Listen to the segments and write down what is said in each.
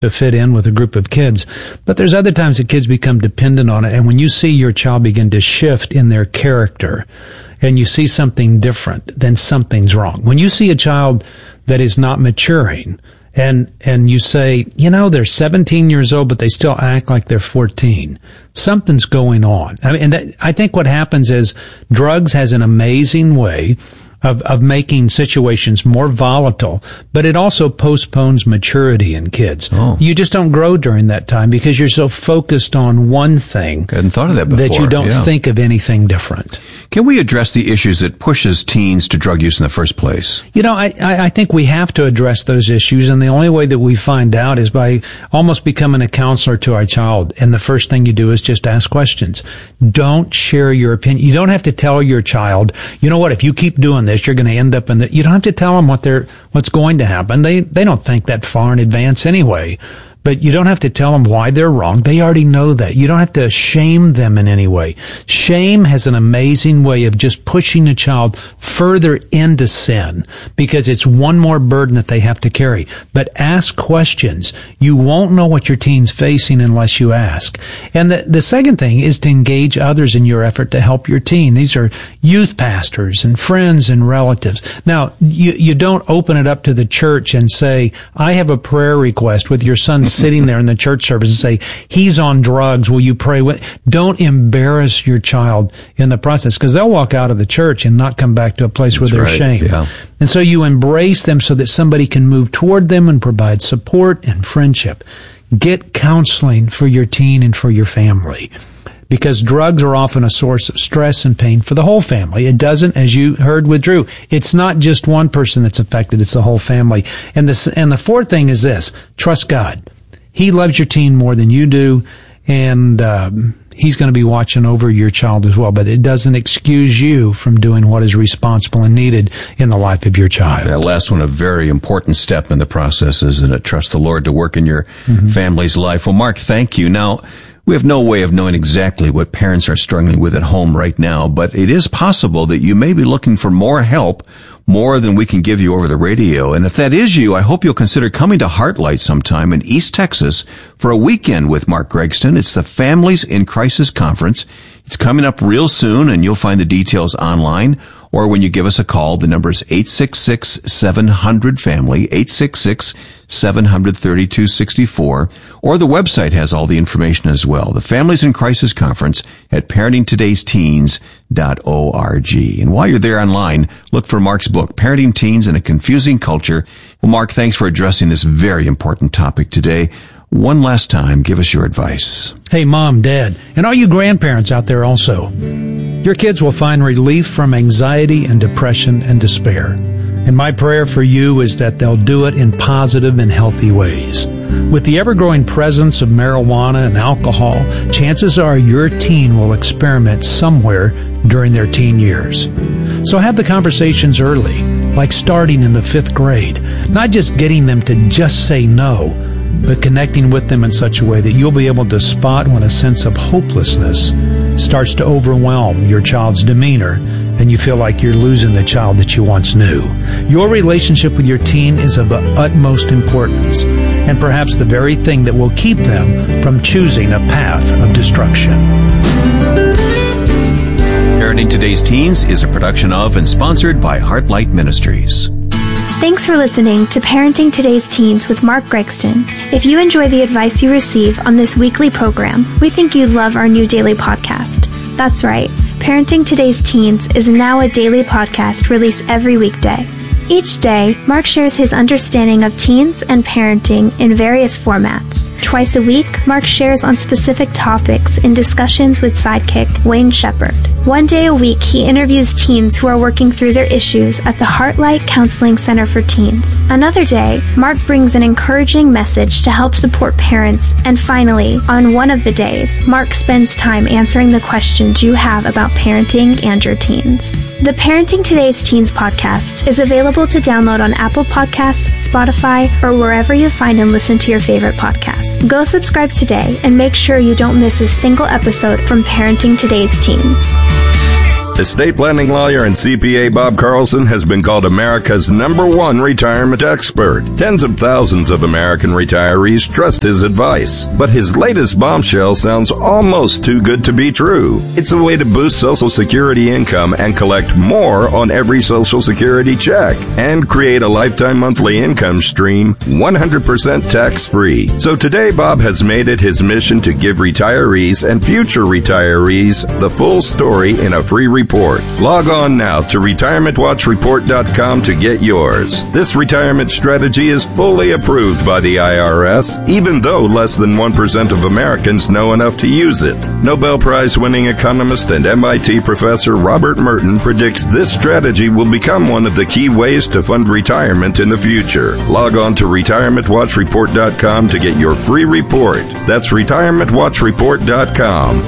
to fit in with a group of kids. But there's other times that kids become dependent on it. And when you see your child begin to shift in their character and you see something different, then something's wrong. When you see a child that is not maturing and you say, they're 17 years old, but they still act like they're 14. Something's going on. I think what happens is drugs has an amazing way of making situations more volatile, but it also postpones maturity in kids. Oh. You just don't grow during that time because you're so focused on one thing. I hadn't thought of that before. That you don't think of anything different. Can we address the issues that pushes teens to drug use in the first place? I think we have to address those issues, and the only way that we find out is by almost becoming a counselor to our child. And the first thing you do is just ask questions. Don't share your opinion. You don't have to tell your child, if you keep doing this, you're going to end up in you don't have to tell them what's going to happen. They don't think that far in advance anyway. But you don't have to tell them why they're wrong. They already know that. You don't have to shame them in any way. Shame has an amazing way of just pushing a child further into sin because it's one more burden that they have to carry. But ask questions. You won't know what your teen's facing unless you ask. And the second thing is to engage others in your effort to help your teen. These are youth pastors and friends and relatives. Now, you don't open it up to the church and say, I have a prayer request with your son sitting there in the church service and say, he's on drugs, will you pray with? Don't embarrass your child in the process because they'll walk out of the church and not come back to a place where they're shamed. Yeah. And so you embrace them so that somebody can move toward them and provide support and friendship. Get counseling for your teen and for your family. Because drugs are often a source of stress and pain for the whole family. It doesn't, as you heard with Drew, it's not just one person that's affected, it's the whole family. And the fourth thing is this, trust God. He loves your teen more than you do, and he's going to be watching over your child as well. But it doesn't excuse you from doing what is responsible and needed in the life of your child. That last one, a very important step in the process, isn't it? Trust the Lord to work in your family's life. Well, Mark, thank you. Now, we have no way of knowing exactly what parents are struggling with at home right now, but it is possible that you may be looking for more help, more than we can give you over the radio. And if that is you, I hope you'll consider coming to Heartlight sometime in East Texas for a weekend with Mark Gregston. It's the Families in Crisis Conference. It's coming up real soon, and you'll find the details online or when you give us a call. The number is 866-700-FAMILY, 866-700-3264, or the website has all the information as well. The Families in Crisis Conference at parentingtodaysteens.org. And while you're there online, look for Mark's book, Parenting Teens in a Confusing Culture. Well, Mark, thanks for addressing this very important topic today. One last time, give us your advice. Hey, Mom, Dad, and all you grandparents out there also. Your kids will find relief from anxiety and depression and despair. And my prayer for you is that they'll do it in positive and healthy ways. With the ever-growing presence of marijuana and alcohol, chances are your teen will experiment somewhere during their teen years. So have the conversations early, like starting in the 5th grade, not just getting them to just say no, but connecting with them in such a way that you'll be able to spot when a sense of hopelessness starts to overwhelm your child's demeanor and you feel like you're losing the child that you once knew. Your relationship with your teen is of the utmost importance and perhaps the very thing that will keep them from choosing a path of destruction. Parenting Today's Teens is a production of and sponsored by Heartlight Ministries. Thanks for listening to Parenting Today's Teens with Mark Gregston. If you enjoy the advice you receive on this weekly program, we think you'd love our new daily podcast. That's right, Parenting Today's Teens is now a daily podcast released every weekday. Each day, Mark shares his understanding of teens and parenting in various formats. Twice a week, Mark shares on specific topics in discussions with sidekick Wayne Shepherd. One day a week, he interviews teens who are working through their issues at the Heartlight Counseling Center for Teens. Another day, Mark brings an encouraging message to help support parents. And finally, on one of the days, Mark spends time answering the questions you have about parenting and your teens. The Parenting Today's Teens podcast is available to download on Apple Podcasts, Spotify, or wherever you find and listen to your favorite podcasts. Go subscribe today and make sure you don't miss a single episode from Parenting Today's Teens. Estate planning lawyer and CPA Bob Carlson has been called America's #1 retirement expert. Tens of thousands of American retirees trust his advice. But his latest bombshell sounds almost too good to be true. It's a way to boost Social Security income and collect more on every Social Security check and create a lifetime monthly income stream 100% tax-free. So today, Bob has made it his mission to give retirees and future retirees the full story in a free report. Log on now to retirementwatchreport.com to get yours. This retirement strategy is fully approved by the IRS, even though less than 1% of Americans know enough to use it. Nobel Prize-winning economist and MIT professor Robert Merton predicts this strategy will become one of the key ways to fund retirement in the future. Log on to retirementwatchreport.com to get your free report. That's retirementwatchreport.com.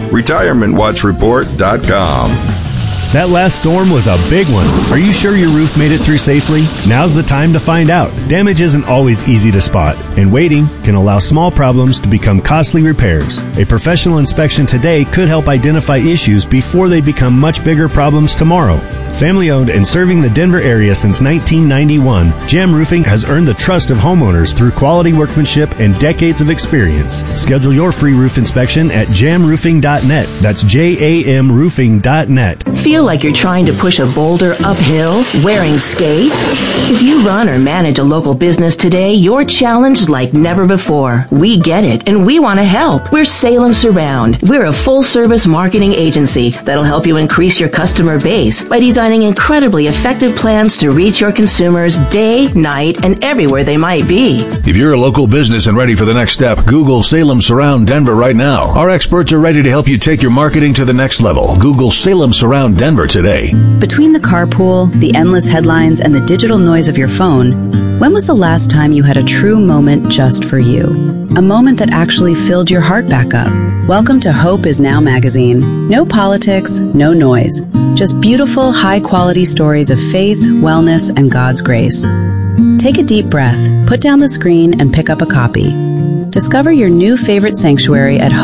retirementwatchreport.com. That last storm was a big one. Are you sure your roof made it through safely? Now's the time to find out. Damage isn't always easy to spot, and waiting can allow small problems to become costly repairs. A professional inspection today could help identify issues before they become much bigger problems tomorrow. Family owned and serving the Denver area since 1991, Jam Roofing has earned the trust of homeowners through quality workmanship and decades of experience. Schedule your free roof inspection at jamroofing.net. That's JAMroofing.net. Feel like you're trying to push a boulder uphill wearing skates? If you run or manage a local business today, you're challenged like never before. We get it, and we want to help. We're Salem Surround. We're a full-service marketing agency that'll help you increase your customer base by designing incredibly effective plans to reach your consumers day, night, and everywhere they might be. If you're a local business and ready for the next step, Google Salem Surround Denver right now. Our experts are ready to help you take your marketing to the next level. Google Salem Surround Denver today. Between the carpool, the endless headlines, and the digital noise of your phone, when was the last time you had a true moment just for you? A moment that actually filled your heart back up. Welcome to Hope Is Now magazine. No politics, no noise. Just beautiful, high-quality stories of faith, wellness, and God's grace. Take a deep breath, put down the screen, and pick up a copy. Discover your new favorite sanctuary at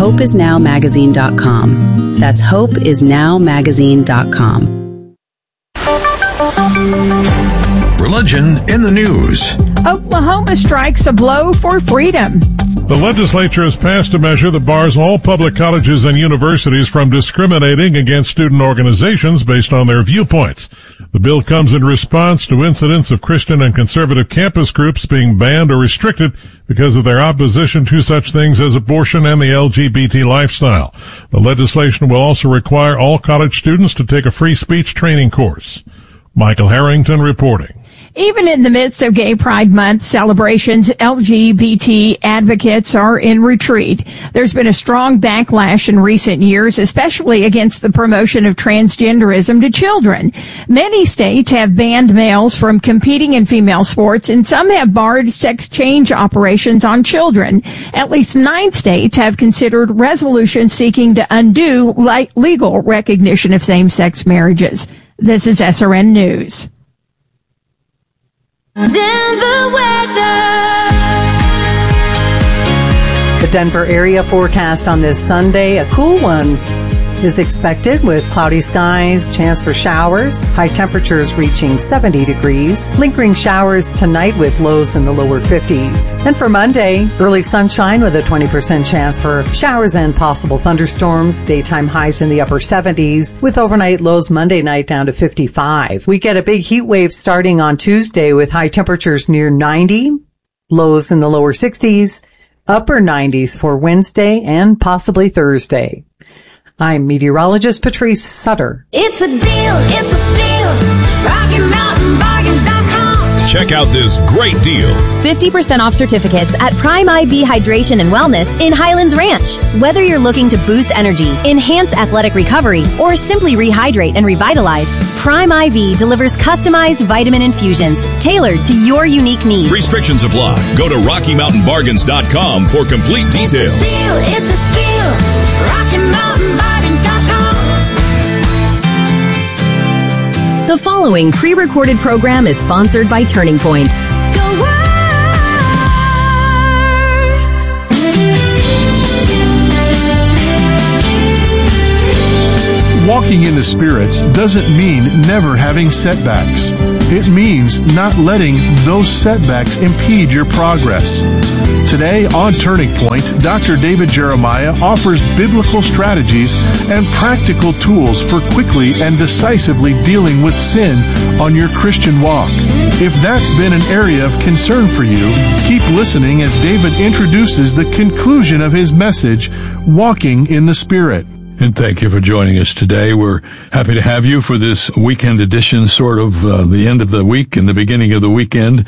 hopeisnowmagazine.com. That's hopeisnowmagazine.com. Religion in the news. Oklahoma strikes a blow for freedom. The legislature has passed a measure that bars all public colleges and universities from discriminating against student organizations based on their viewpoints. The bill comes in response to incidents of Christian and conservative campus groups being banned or restricted because of their opposition to such things as abortion and the LGBT lifestyle. The legislation will also require all college students to take a free speech training course. Michael Harrington reporting. Even in the midst of Gay Pride Month celebrations, LGBT advocates are in retreat. There's been a strong backlash in recent years, especially against the promotion of transgenderism to children. Many states have banned males from competing in female sports, and some have barred sex change operations on children. At least 9 states have considered resolutions seeking to undo legal recognition of same-sex marriages. This is SRN News. Denver weather. The Denver area forecast on this Sunday, a cool one is expected with cloudy skies, chance for showers, high temperatures reaching 70 degrees, lingering showers tonight with lows in the lower 50s. And for Monday, early sunshine with a 20% chance for showers and possible thunderstorms, daytime highs in the upper 70s, with overnight lows Monday night down to 55. We get a big heat wave starting on Tuesday with high temperatures near 90, lows in the lower 60s, upper 90s for Wednesday and possibly Thursday. I'm meteorologist Patrice Sutter. It's a deal, it's a steal. RockyMountainBargains.com. Check out this great deal. 50% off certificates at Prime IV Hydration and Wellness in Highlands Ranch. Whether you're looking to boost energy, enhance athletic recovery, or simply rehydrate and revitalize, Prime IV delivers customized vitamin infusions tailored to your unique needs. Restrictions apply. Go to RockyMountainBargains.com for complete details. It's a steal. RockyMountainBargains.com. The following pre-recorded program is sponsored by Turning Point. Go Word! Walking Walking in the Spirit doesn't mean never having setbacks. It means not letting those setbacks impede your progress. Today on Turning Point, Dr. David Jeremiah offers biblical strategies and practical tools for quickly and decisively dealing with sin on your Christian walk. If that's been an area of concern for you, keep listening as David introduces the conclusion of his message, Walking in the Spirit. And thank you for joining us today. We're happy to have you for this weekend edition, sort of the end of the week and the beginning of the weekend.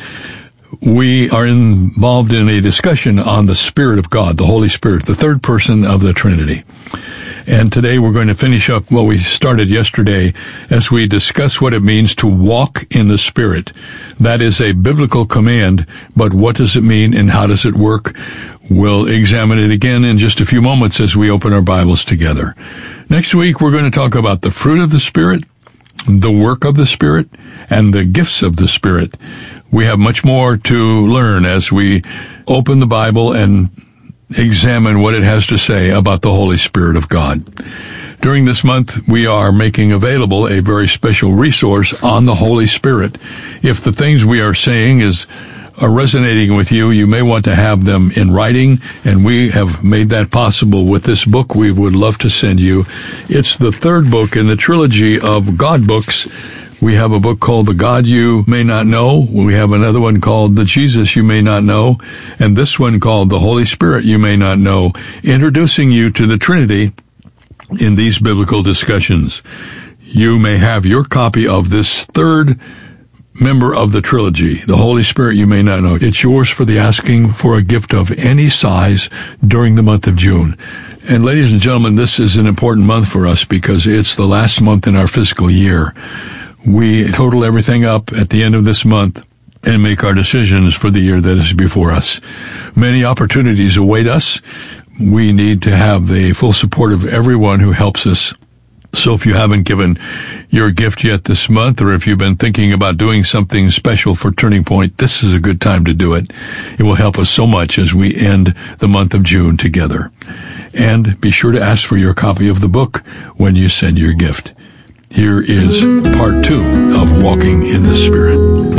We are involved in a discussion on the Spirit of God, the Holy Spirit, the third person of the Trinity. And today we're going to finish up what we started yesterday as we discuss what it means to walk in the Spirit. That is a biblical command, but what does it mean and how does it work? We'll examine it again in just a few moments as we open our Bibles together. Next week we're going to talk about the fruit of the Spirit, the work of the Spirit, and the gifts of the Spirit. We have much more to learn as we open the Bible and examine what it has to say about the Holy Spirit of God. During this month, we are making available a very special resource on the Holy Spirit. If the things we are saying are resonating with you, you may want to have them in writing, and we have made that possible with this book we would love to send you. It's the third book in the trilogy of God books. We have a book called The God You May Not Know. We have another one called The Jesus You May Not Know. And this one called The Holy Spirit You May Not Know, introducing you to the Trinity in these biblical discussions. You may have your copy of this third member of the trilogy, The Holy Spirit You May Not Know. It's yours for the asking for a gift of any size during the month of June. And ladies and gentlemen, this is an important month for us because it's the last month in our fiscal year. We total everything up at the end of this month and make our decisions for the year that is before us. Many opportunities await us. We need to have the full support of everyone who helps us. So if you haven't given your gift yet this month, or if you've been thinking about doing something special for Turning Point, this is a good time to do it. It will help us so much as we end the month of June together. And be sure to ask for your copy of the book when you send your gift. Here is part 2 of Walking in the Spirit.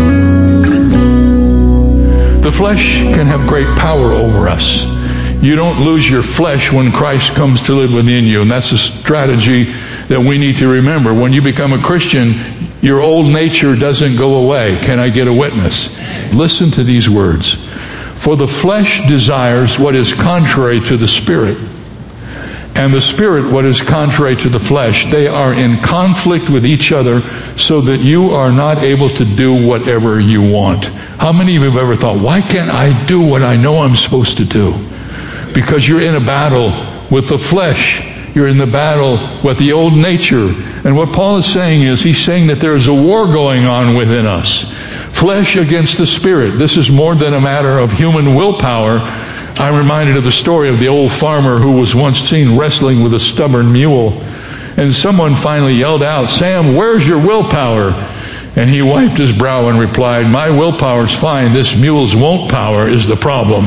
The flesh can have great power over us. You don't lose your flesh when Christ comes to live within you, and that's a strategy that we need to remember. When you become a Christian, your old nature doesn't go away. Can I get a witness? Listen to these words. For the flesh desires what is contrary to the Spirit, and the Spirit what is contrary to the flesh. They are in conflict with each other so that you are not able to do whatever you want. How many of you have ever thought, why can't I do what I know I'm supposed to do? Because you're in a battle with the flesh. You're in the battle with the old nature. And what Paul is saying is, he's saying that there is a war going on within us. Flesh against the Spirit. This is more than a matter of human willpower. I'm reminded of the story of the old farmer who was once seen wrestling with a stubborn mule. And someone finally yelled out, Sam, where's your willpower? And he wiped his brow and replied, my willpower's fine. This mule's won't power is the problem.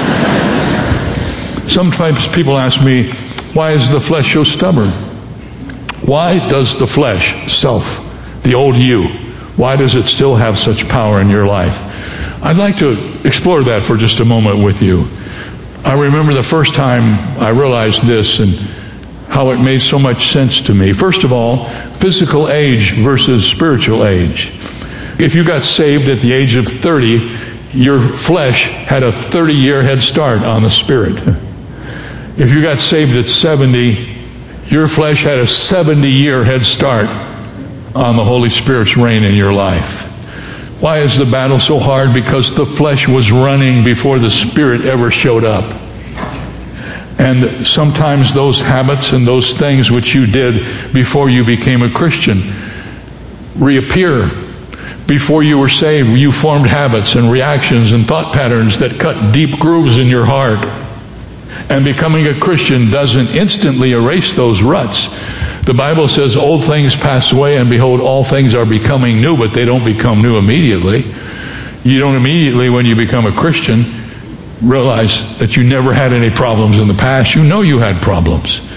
Sometimes people ask me, why is the flesh so stubborn? Why does the flesh, self, the old you, why does it still have such power in your life? I'd like to explore that for just a moment with you. I remember the first time I realized this and how it made so much sense to me. First of all, physical age versus spiritual age. If you got saved at the age of 30, your flesh had a 30-year head start on the Spirit. If you got saved at 70, your flesh had a 70-year head start on the Holy Spirit's reign in your life. Why is the battle so hard? Because the flesh was running before the Spirit ever showed up. And sometimes those habits and those things which you did before you became a Christian reappear. Before you were saved, you formed habits and reactions and thought patterns that cut deep grooves in your heart. And becoming a Christian doesn't instantly erase those ruts. The Bible says old things pass away and behold all things are becoming new, but they don't become new immediately. You don't immediately, when you become a Christian, realize that you never had any problems in the past. You know you had problems.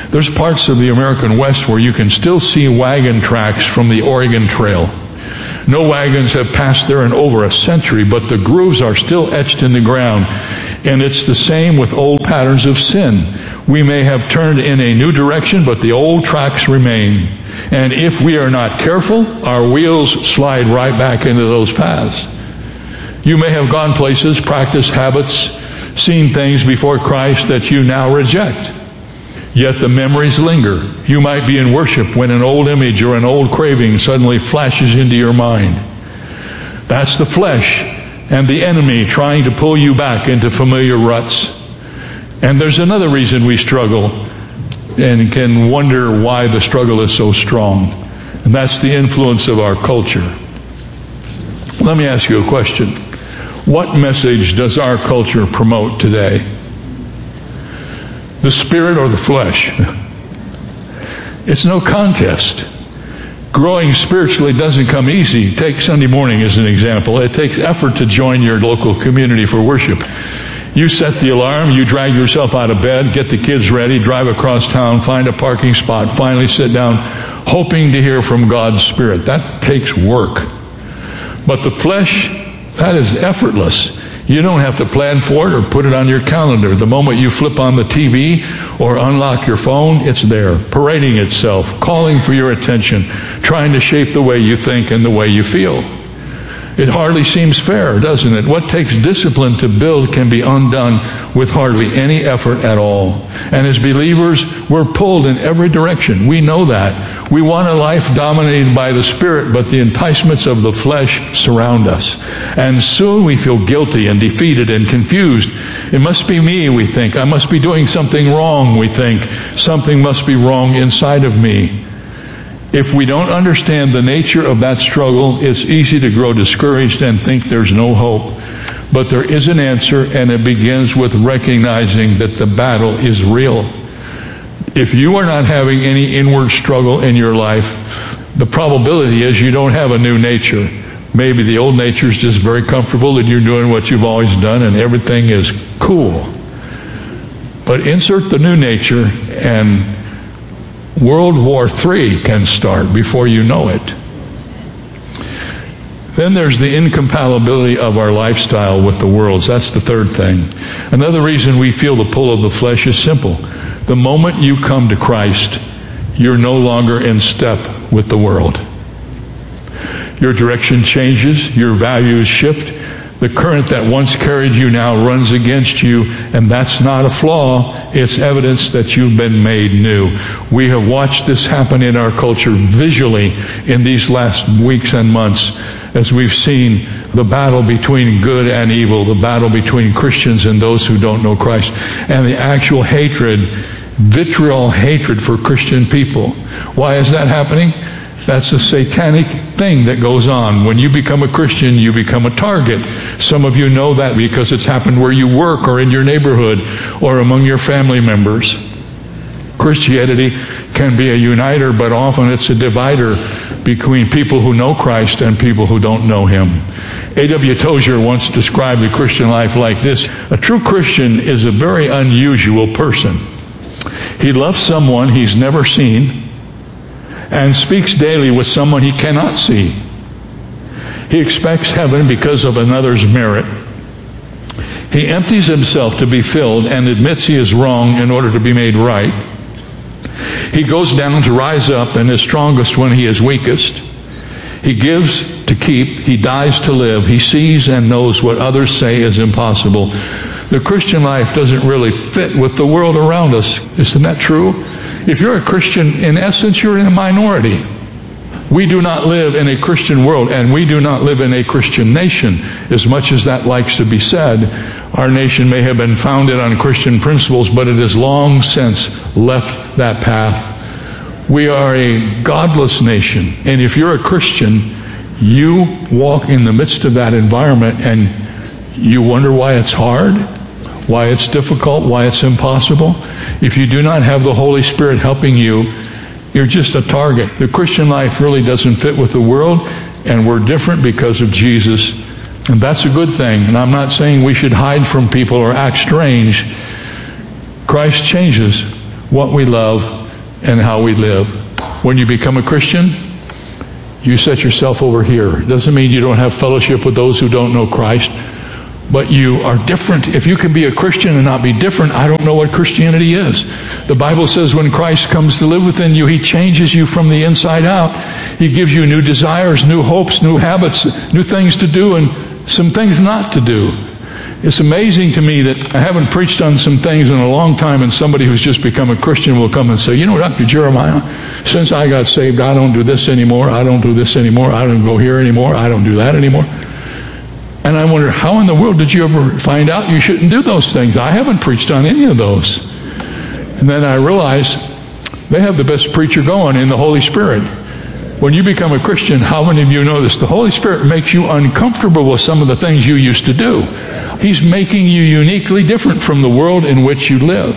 There's parts of the American West where you can still see wagon tracks from the Oregon Trail. No wagons have passed there in over a century, but the grooves are still etched in the ground. And it's the same with old patterns of sin. We may have turned in a new direction, but the old tracks remain. And if we are not careful, our wheels slide right back into those paths. You may have gone places, practiced habits, seen things before Christ that you now reject. Yet the memories linger. You might be in worship when an old image or an old craving suddenly flashes into your mind. That's the flesh and the enemy trying to pull you back into familiar ruts. And there's another reason we struggle and can wonder why the struggle is so strong. And that's the influence of our culture. Let me ask you a question. What message does our culture promote today? The spirit or the flesh? It's no contest. Growing spiritually doesn't come easy. Take Sunday morning as an example. It takes effort to join your local community for worship. You set the alarm, you drag yourself out of bed, get the kids ready, drive across town, find a parking spot, finally sit down, hoping to hear from God's Spirit. That takes work. But the flesh, that is effortless. You don't have to plan for it or put it on your calendar. The moment you flip on the TV or unlock your phone, it's there, parading itself, calling for your attention, trying to shape the way you think and the way you feel. It hardly seems fair, doesn't it? What takes discipline to build can be undone with hardly any effort at all. And as believers, we're pulled in every direction. We know that. We want a life dominated by the Spirit, but the enticements of the flesh surround us. And soon we feel guilty and defeated and confused. It must be me, we think. I must be doing something wrong, we think. Something must be wrong inside of me. If we don't understand the nature of that struggle, it's easy to grow discouraged and think there's no hope. But there is an answer, and it begins with recognizing that the battle is real. If you are not having any inward struggle in your life, the probability is you don't have a new nature. Maybe the old nature is just very comfortable and you're doing what you've always done and everything is cool. But insert the new nature and World War III can start before you know it. Then there's the incompatibility of our lifestyle with the world's. That's the third thing. Another reason we feel the pull of the flesh is simple. The moment you come to Christ, you're no longer in step with the world. Your direction changes, your values shift. The current that once carried you now runs against you, and that's not a flaw. It's evidence that you've been made new. We have watched this happen in our culture visually in these last weeks and months as we've seen the battle between good and evil, the battle between Christians and those who don't know Christ, and the actual hatred, vitriol hatred for Christian people. Why is that happening? That's a satanic thing that goes on. When you become a Christian, you become a target. Some of you know that because it's happened where you work or in your neighborhood or among your family members. Christianity can be a uniter, but often it's a divider between people who know Christ and people who don't know Him. A.W. Tozier once described the Christian life like this: a true Christian is a very unusual person. He loves someone he's never seen and speaks daily with someone he cannot see. He expects heaven because of another's merit. He empties himself to be filled and admits he is wrong in order to be made right. He goes down to rise up and is strongest when he is weakest. He gives to keep. He dies to live. He sees and knows what others say is impossible. The Christian life doesn't really fit with the world around us. Isn't that true? If you're a Christian, in essence, you're in a minority. We do not live in a Christian world, and we do not live in a Christian nation. As much as that likes to be said, our nation may have been founded on Christian principles, but it has long since left that path. We are a godless nation, and if you're a Christian, you walk in the midst of that environment, and you wonder why it's hard, why it's difficult, why it's impossible. If you do not have the Holy Spirit helping you, you're just a target. The Christian life really doesn't fit with the world, and we're different because of Jesus. And that's a good thing. And I'm not saying we should hide from people or act strange. Christ changes what we love and how we live. When you become a Christian, you set yourself over here. It doesn't mean you don't have fellowship with those who don't know Christ, but you are different. If you can be a Christian and not be different, I don't know what Christianity is. The Bible says when Christ comes to live within you, He changes you from the inside out. He gives you new desires, new hopes, new habits, new things to do, and some things not to do. It's amazing to me that I haven't preached on some things in a long time, and somebody who's just become a Christian will come and say, you know, Dr. Jeremiah, since I got saved, I don't do this anymore, I don't do this anymore, I don't go here anymore, I don't do that anymore. And I wonder, how in the world did you ever find out you shouldn't do those things? I haven't preached on any of those. And then I realized they have the best preacher going in the Holy Spirit. When you become a Christian, how many of you know this? The Holy Spirit makes you uncomfortable with some of the things you used to do. He's making you uniquely different from the world in which you live.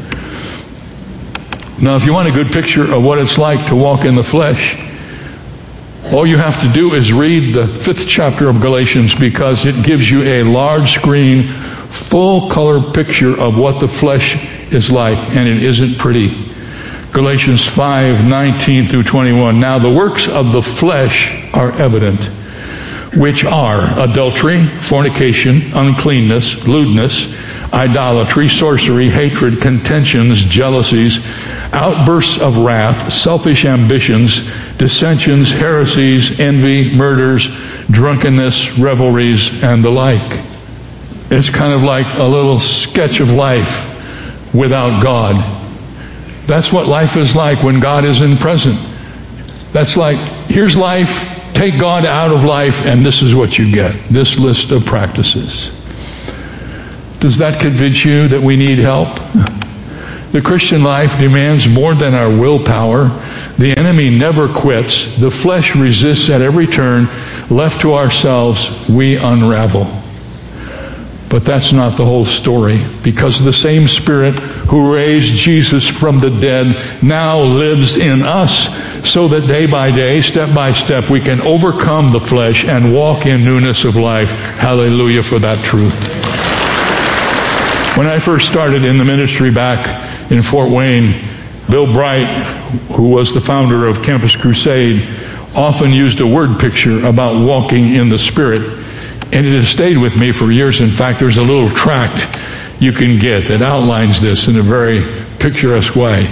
Now, if you want a good picture of what it's like to walk in the flesh, all you have to do is read the 5th chapter of Galatians, because it gives you a large screen, full color picture of what the flesh is like, and it isn't pretty. Galatians 5:19 through 21. Now the works of the flesh are evident, which are adultery, fornication, uncleanness, lewdness, idolatry, sorcery, hatred, contentions, jealousies, outbursts of wrath, selfish ambitions, dissensions, heresies, envy, murders, drunkenness, revelries, and the like. It's kind of like a little sketch of life without God. That's what life is like when God isn't present. That's like, here's life, take God out of life, and this is what you get. This list of practices. Does that convince you that we need help? The Christian life demands more than our willpower. The enemy never quits. The flesh resists at every turn. Left to ourselves, we unravel. But that's not the whole story, because the same Spirit who raised Jesus from the dead now lives in us, so that day by day, step by step, we can overcome the flesh and walk in newness of life. Hallelujah for that truth. When I first started in the ministry back in Fort Wayne, Bill Bright, who was the founder of Campus Crusade, often used a word picture about walking in the Spirit. And it has stayed with me for years. In fact, there's a little tract you can get that outlines this in a very picturesque way.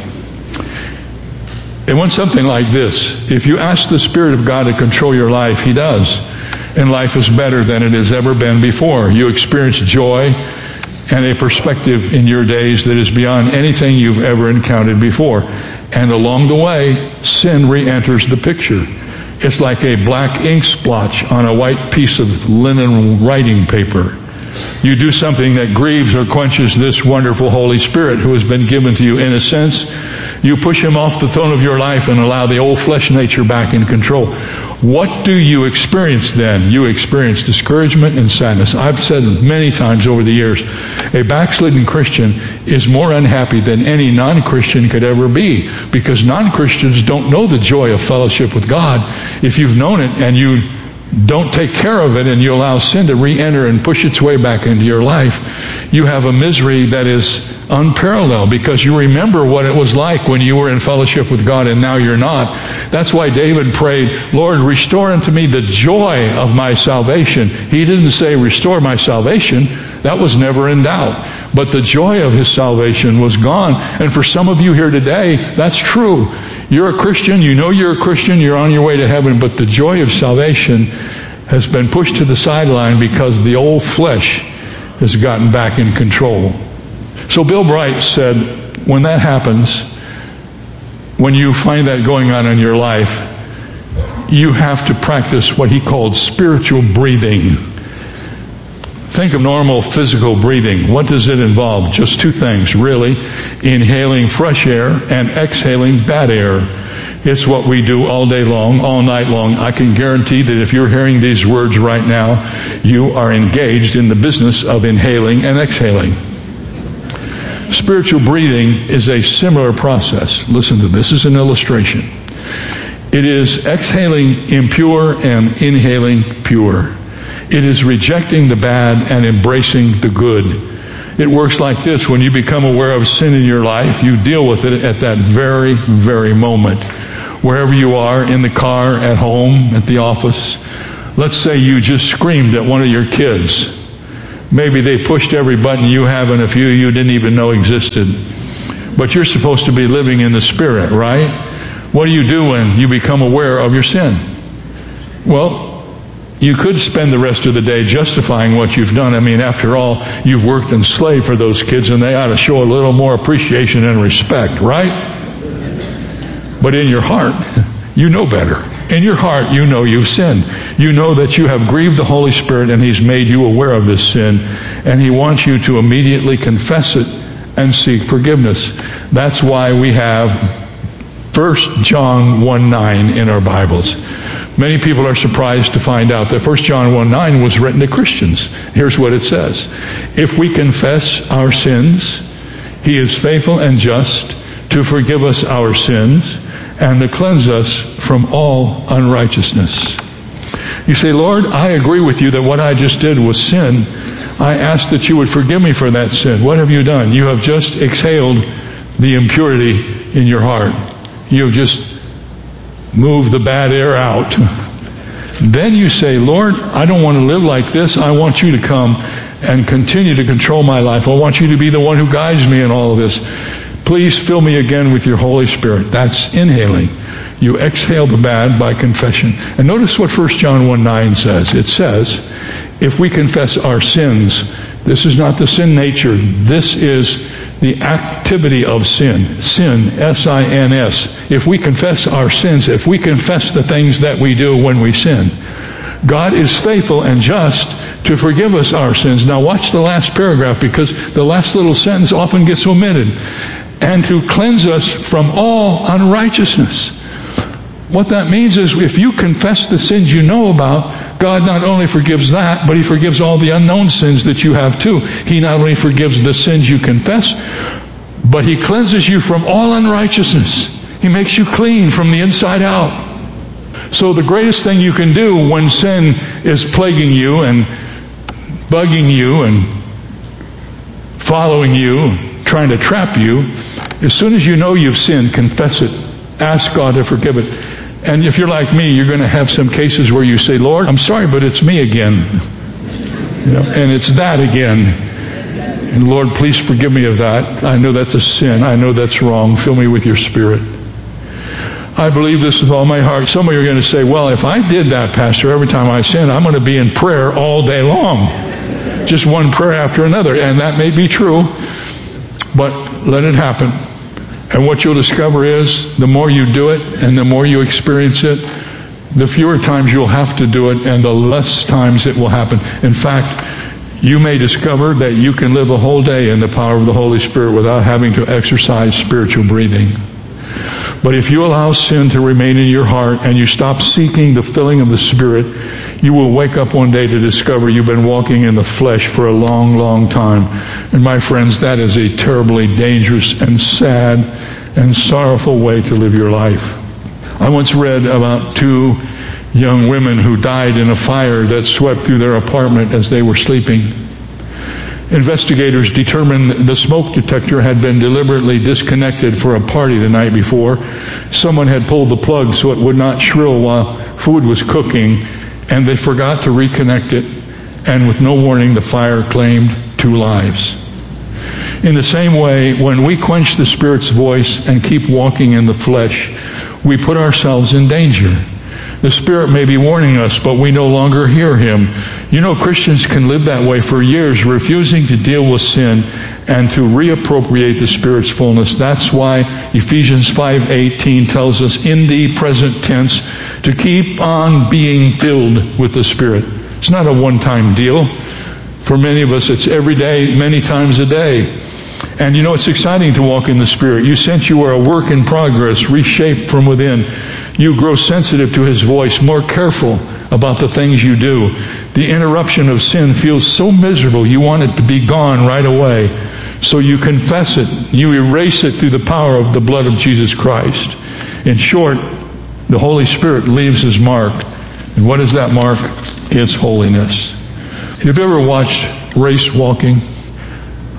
It went something like this. If you ask the Spirit of God to control your life, He does. And life is better than it has ever been before. You experience joy and a perspective in your days that is beyond anything you've ever encountered before. And along the way, sin re-enters the picture. It's like a black ink splotch on a white piece of linen writing paper. You do something that grieves or quenches this wonderful Holy Spirit who has been given to you. In a sense, you push Him off the throne of your life and allow the old flesh nature back in control. What do you experience then? You experience discouragement and sadness. I've said many times over the years, a backslidden Christian is more unhappy than any non-Christian could ever be, because non-Christians don't know the joy of fellowship with God. If you've known it and you don't take care of it and you allow sin to re-enter and push its way back into your life, you have a misery that is unparalleled, because you remember what it was like when you were in fellowship with God and now you're not. That's why David prayed, Lord, restore unto me the joy of my salvation. He didn't say restore my salvation. That was never in doubt. But the joy of his salvation was gone. And for some of you here today, that's true. You're a Christian, you know you're a Christian, you're on your way to heaven, but the joy of salvation has been pushed to the sideline because the old flesh has gotten back in control. So Bill Bright said, when that happens, when you find that going on in your life, you have to practice what he called spiritual breathing. Think of normal physical breathing. What does it involve? Just two things, really. Inhaling fresh air and exhaling bad air. It's what we do all day long, all night long. I can guarantee that if you're hearing these words right now, you are engaged in the business of inhaling and exhaling. Spiritual breathing is a similar process. Listen to this. This is an illustration. It is exhaling impure and inhaling pure. It is rejecting the bad and embracing the good. It works like this. When you become aware of sin in your life, you deal with it at that very, very moment. Wherever you are, in the car, at home, at the office. Let's say you just screamed at one of your kids. Maybe they pushed every button you have and a few you didn't even know existed. But you're supposed to be living in the Spirit, right? What do you do when you become aware of your sin? Well, you could spend the rest of the day justifying what you've done. I mean, after all, you've worked and slaved for those kids, and they ought to show a little more appreciation and respect, right? But in your heart, you know better. In your heart, you know you've sinned. You know that you have grieved the Holy Spirit, and He's made you aware of this sin, and He wants you to immediately confess it and seek forgiveness. That's why we have 1 John 1:9 in our Bibles. Many people are surprised to find out that 1 John 1:9 was written to Christians. Here's what it says. If we confess our sins, He is faithful and just to forgive us our sins and to cleanse us from all unrighteousness. You say, Lord, I agree with you that what I just did was sin. I ask that you would forgive me for that sin. What have you done? You have just exhaled the impurity in your heart. You have just moved the bad air out. Then you say, Lord, I don't want to live like this. I want you to come and continue to control my life. I want you to be the one who guides me in all of this. Please fill me again with your Holy Spirit. That's inhaling. You exhale the bad by confession. And notice what 1 John 1:9 says. It says, if we confess our sins, this is not the sin nature. This is the activity of sin. Sin, S-I-N-S. If we confess our sins, if we confess the things that we do when we sin, God is faithful and just to forgive us our sins. Now watch the last paragraph, because the last little sentence often gets omitted. And to cleanse us from all unrighteousness. What that means is if you confess the sins you know about, God not only forgives that, but He forgives all the unknown sins that you have too. He not only forgives the sins you confess, but He cleanses you from all unrighteousness. He makes you clean from the inside out. So the greatest thing you can do when sin is plaguing you and bugging you and following you, trying to trap you, as soon as you know you've sinned, confess it. Ask God to forgive it. And if you're like me, you're going to have some cases where you say, Lord, I'm sorry, but it's me again. And it's that again. And Lord, please forgive me of that. I know that's a sin. I know that's wrong. Fill me with your Spirit. I believe this with all my heart. Some of you are going to say, well, if I did that, Pastor, every time I sin, I'm going to be in prayer all day long. Just one prayer after another. And that may be true, but let it happen. And what you'll discover is the more you do it and the more you experience it, the fewer times you'll have to do it and the less times it will happen. In fact, you may discover that you can live a whole day in the power of the Holy Spirit without having to exercise spiritual breathing. But if you allow sin to remain in your heart and you stop seeking the filling of the Spirit, you will wake up one day to discover you've been walking in the flesh for a long, long time. And my friends, that is a terribly dangerous and sad and sorrowful way to live your life. I once read about two young women who died in a fire that swept through their apartment as they were sleeping. Investigators determined the smoke detector had been deliberately disconnected for a party the night before. Someone had pulled the plug so it would not shrill while food was cooking, and they forgot to reconnect it, and with no warning, the fire claimed 2 lives. In the same way, when we quench the Spirit's voice and keep walking in the flesh, we put ourselves in danger. The Spirit may be warning us, but we no longer hear Him. You know, Christians can live that way for years, refusing to deal with sin and to reappropriate the Spirit's fullness. That's why Ephesians 5:18 tells us in the present tense to keep on being filled with the Spirit. It's not a one-time deal. For many of us, it's every day, many times a day. And you know, it's exciting to walk in the Spirit. You sense you are a work in progress, reshaped from within. You grow sensitive to His voice, more careful about the things you do. The interruption of sin feels so miserable, you want it to be gone right away. So you confess it. You erase it through the power of the blood of Jesus Christ. In short, the Holy Spirit leaves His mark. And what is that mark? It's holiness. Have you ever watched race walking?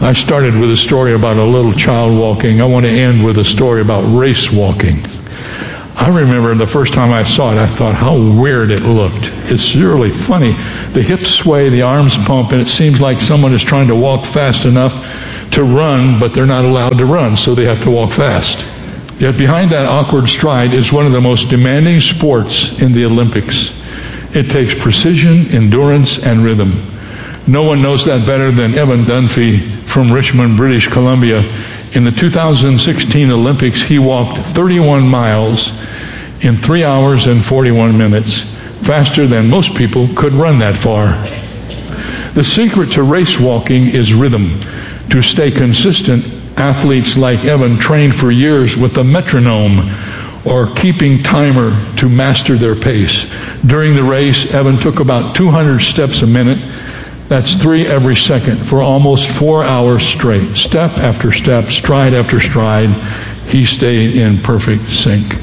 I started with a story about a little child walking. I want to end with a story about race walking. I remember the first time I saw it, I thought how weird it looked. It's really funny. The hips sway, the arms pump, and it seems like someone is trying to walk fast enough to run, but they're not allowed to run, so they have to walk fast. Yet behind that awkward stride is one of the most demanding sports in the Olympics. It takes precision, endurance, and rhythm. No one knows that better than Evan Dunphy from Richmond, British Columbia. In the 2016 Olympics, he walked 31 miles in 3 hours and 41 minutes, faster than most people could run that far. The secret to race walking is rhythm. To stay consistent, athletes like Evan train for years with a metronome or keeping timer to master their pace. During the race, Evan took about 200 steps a minute. That's 3 every second for almost 4 hours straight. Step after step, stride after stride, he stayed in perfect sync.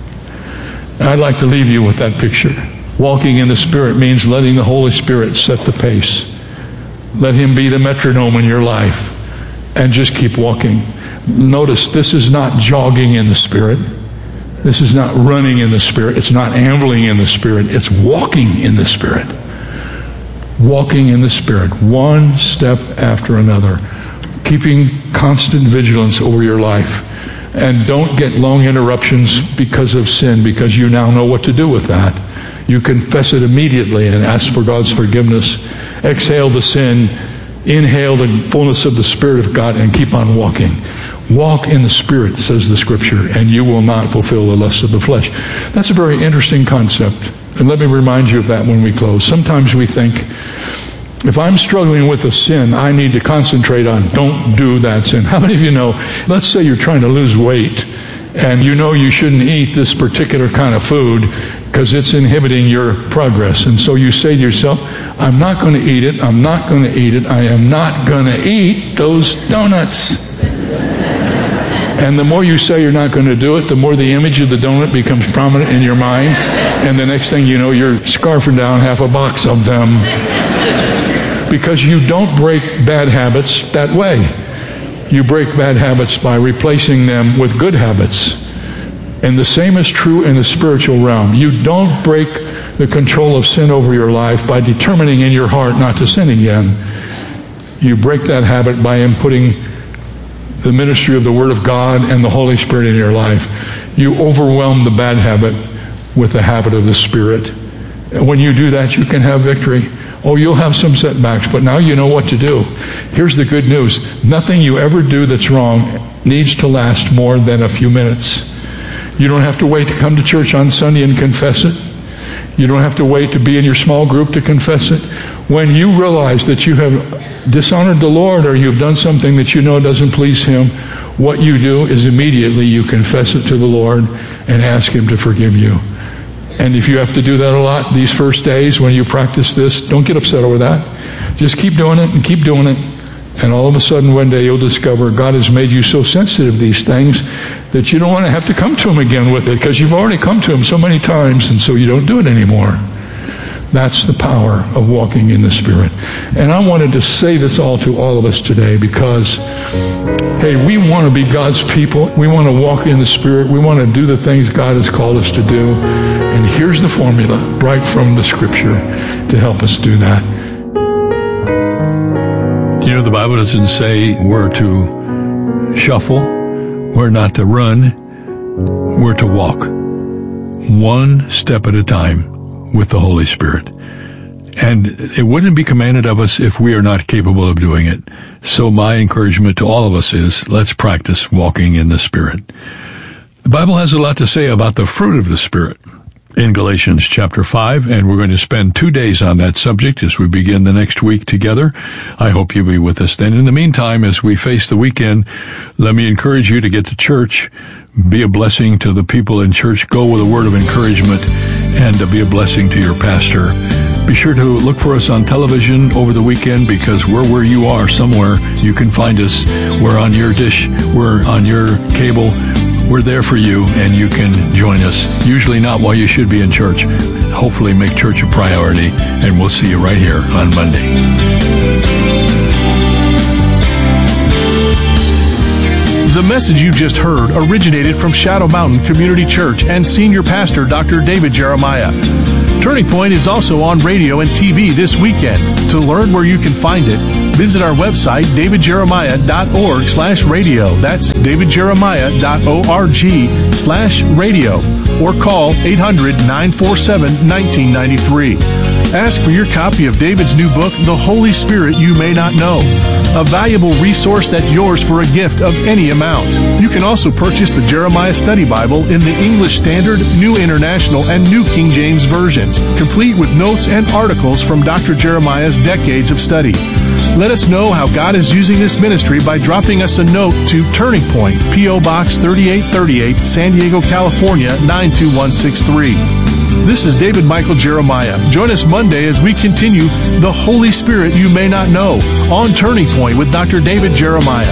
I'd like to leave you with that picture. Walking in the Spirit means letting the Holy Spirit set the pace. Let Him be the metronome in your life and just keep walking. Notice this is not jogging in the Spirit. This is not running in the Spirit. It's not ambling in the Spirit. It's walking in the Spirit. Walking in the Spirit, one step after another, keeping constant vigilance over your life. And don't get long interruptions because of sin, because you now know what to do with that. You confess it immediately and ask for God's forgiveness. Exhale the sin, inhale the fullness of the Spirit of God, and keep on walking. Walk in the Spirit, says the Scripture, and you will not fulfill the lusts of the flesh. That's a very interesting concept. And let me remind you of that when we close. Sometimes we think, if I'm struggling with a sin, I need to concentrate on don't do that sin. How many of you know, let's say you're trying to lose weight, and you know you shouldn't eat this particular kind of food because it's inhibiting your progress. And so you say to yourself, I'm not going to eat it, I'm not going to eat it, I am not going to eat those donuts. And the more you say you're not going to do it, the more the image of the donut becomes prominent in your mind. And the next thing you know, you're scarfing down half a box of them. Because you don't break bad habits that way. You break bad habits by replacing them with good habits. And the same is true in the spiritual realm. You don't break the control of sin over your life by determining in your heart not to sin again. You break that habit by inputting the ministry of the Word of God and the Holy Spirit in your life. You overwhelm the bad habit with the habit of the Spirit. And when you do that, you can have victory. Oh, you'll have some setbacks, but now you know what to do. Here's the good news. Nothing you ever do that's wrong needs to last more than a few minutes. You don't have to wait to come to church on Sunday and confess it. You don't have to wait to be in your small group to confess it. When you realize that you have dishonored the Lord or you've done something that you know doesn't please Him, what you do is immediately you confess it to the Lord and ask Him to forgive you. And if you have to do that a lot these first days when you practice this, don't get upset over that. Just keep doing it and keep doing it. And all of a sudden one day you'll discover God has made you so sensitive to these things that you don't want to have to come to Him again with it because you've already come to Him so many times, and so you don't do it anymore. That's the power of walking in the Spirit. And I wanted to say this all to all of us today because, hey, we want to be God's people. We want to walk in the Spirit. We want to do the things God has called us to do. And here's the formula right from the Scripture to help us do that. You know, the Bible doesn't say we're to shuffle, we're not to run, we're to walk. One step at a time with the Holy Spirit. And it wouldn't be commanded of us if we are not capable of doing it. So my encouragement to all of us is, let's practice walking in the Spirit. The Bible has a lot to say about the fruit of the Spirit in Galatians chapter 5, and we're going to spend 2 days on that subject as we begin the next week together. I hope you'll be with us then. In the meantime, as we face the weekend, let me encourage you to get to church, be a blessing to the people in church, go with a word of encouragement, and be a blessing to your pastor. Be sure to look for us on television over the weekend because we're where you are somewhere. You can find us. We're on your dish. We're on your cable. We're there for you, and you can join us. Usually not while you should be in church. Hopefully make church a priority, and we'll see you right here on Monday. The message you just heard originated from Shadow Mountain Community Church and Senior Pastor Dr. David Jeremiah. Turning Point is also on radio and TV this weekend. To learn where you can find it, visit our website, davidjeremiah.org/radio. That's davidjeremiah.org/radio. Or call 800-947-1993. Ask for your copy of David's new book, The Holy Spirit You May Not Know, a valuable resource that's yours for a gift of any amount. You can also purchase the Jeremiah Study Bible in the English Standard, New International, and New King James versions, complete with notes and articles from Dr. Jeremiah's decades of study. Let us know how God is using this ministry by dropping us a note to Turning Point, P.O. Box 3838, San Diego, California, 92163. This is David Michael Jeremiah. Join us Monday as we continue The Holy Spirit You May Not Know on Turning Point with Dr. David Jeremiah.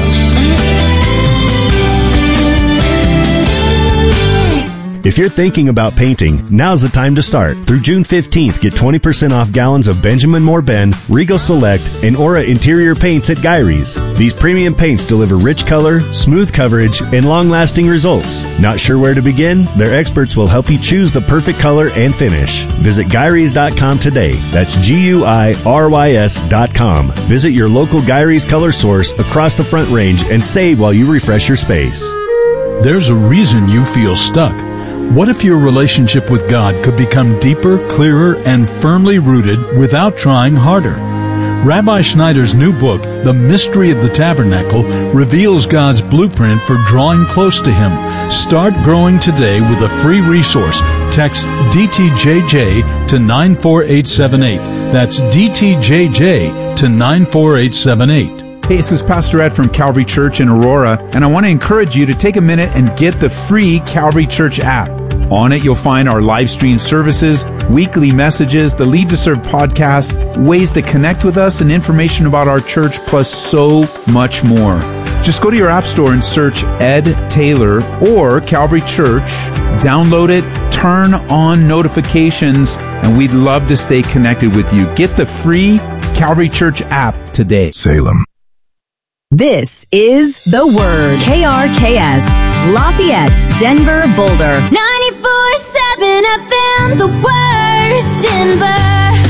If you're thinking about painting, now's the time to start. Through June 15th, get 20% off gallons of Benjamin Moore Ben, Regal Select, and Aura interior paints at Gyrie's. These premium paints deliver rich color, smooth coverage, and long-lasting results. Not sure where to begin? Their experts will help you choose the perfect color and finish. Visit Gyrie's.com today. That's GUIRYS.com. Visit your local Gyrie's color source across the Front Range and save while you refresh your space. There's a reason you feel stuck. What if your relationship with God could become deeper, clearer, and firmly rooted without trying harder? Rabbi Schneider's new book, The Mystery of the Tabernacle, reveals God's blueprint for drawing close to Him. Start growing today with a free resource. Text DTJJ to 94878. That's DTJJ to 94878. Hey, this is Pastor Ed from Calvary Church in Aurora, and I want to encourage you to take a minute and get the free Calvary Church app. On it, you'll find our live stream services, weekly messages, the Lead to Serve podcast, ways to connect with us, and information about our church, plus so much more. Just go to your app store and search Ed Taylor or Calvary Church, download it, turn on notifications, and we'd love to stay connected with you. Get the free Calvary Church app today. Salem. This is The Word. KRKS, Lafayette, Denver, Boulder. 94.7 FM, The Word, Denver.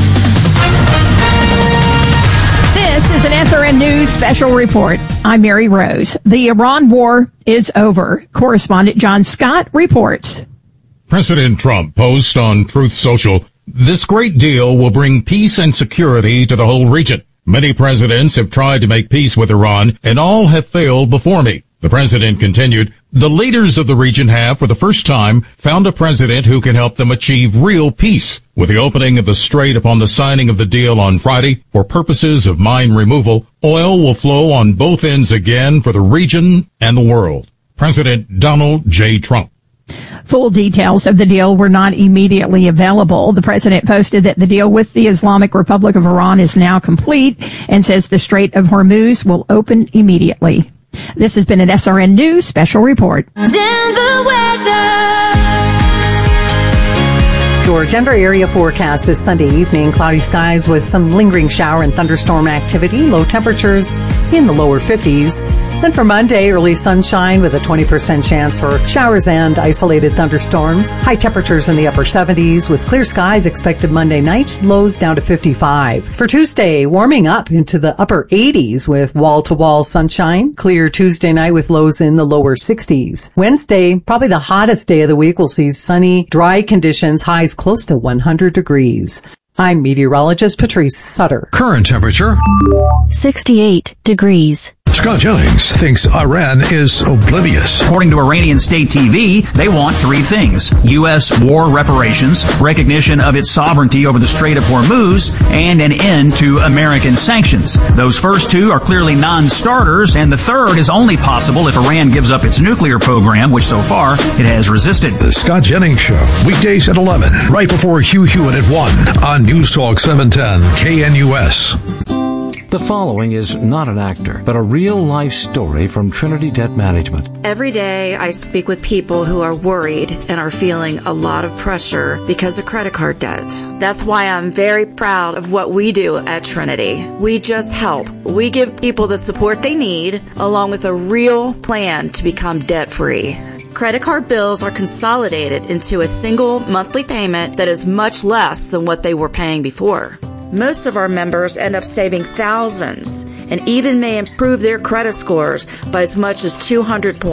This is an SRN News special report. I'm Mary Rose. The Iran war is over. Correspondent John Scott reports. President Trump posts on Truth Social, "This great deal will bring peace and security to the whole region. Many presidents have tried to make peace with Iran, and all have failed before me." The president continued, "The leaders of the region have, for the first time, found a president who can help them achieve real peace. With the opening of the strait upon the signing of the deal on Friday, for purposes of mine removal, oil will flow on both ends again for the region and the world." President Donald J. Trump. Full details of the deal were not immediately available. The president posted that the deal with the Islamic Republic of Iran is now complete and says the Strait of Hormuz will open immediately. This has been an SRN News special report. Denver weather. Your Denver area forecast this Sunday evening, cloudy skies with some lingering shower and thunderstorm activity, low temperatures in the lower 50s. Then for Monday, early sunshine with a 20% chance for showers and isolated thunderstorms. High temperatures in the upper 70s with clear skies expected Monday night, lows down to 55. For Tuesday, warming up into the upper 80s with wall-to-wall sunshine. Clear Tuesday night with lows in the lower 60s. Wednesday, probably the hottest day of the week, will see sunny, dry conditions, highs close to 100 degrees. I'm meteorologist Patrice Sutter. Current temperature 68 degrees. Scott Jennings thinks Iran is oblivious. According to Iranian state TV, they want three things: U.S. war reparations, recognition of its sovereignty over the Strait of Hormuz, and an end to American sanctions. Those first two are clearly non-starters, and the third is only possible if Iran gives up its nuclear program, which so far it has resisted. The Scott Jennings Show, weekdays at 11, right before Hugh Hewitt at 1 on News Talk 710 KNUS. The following is not an actor, but a real-life story from Trinity Debt Management. Every day I speak with people who are worried and are feeling a lot of pressure because of credit card debt. That's why I'm very proud of what we do at Trinity. We just help. We give people the support they need, along with a real plan to become debt-free. Credit card bills are consolidated into a single monthly payment that is much less than what they were paying before. Most of our members end up saving thousands and even may improve their credit scores by as much as 200 points.